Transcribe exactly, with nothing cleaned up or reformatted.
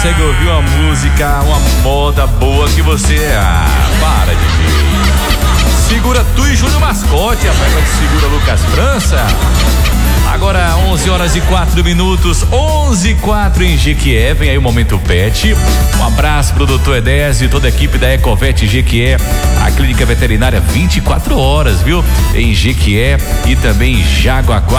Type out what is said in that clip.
consegue ouvir uma música, uma moda boa que você... Ah, para, Didi. Segura tu e Júnior Mascote, rapaz, mas segura Lucas França. Agora onze horas e quatro minutos, onze e quatro em Jequié, vem aí o Momento Pet. Um abraço pro doutor Edésio e toda a equipe da Ecovete Jequié, a clínica veterinária vinte e quatro horas, viu? Em Jequié e também em Jaguaquara.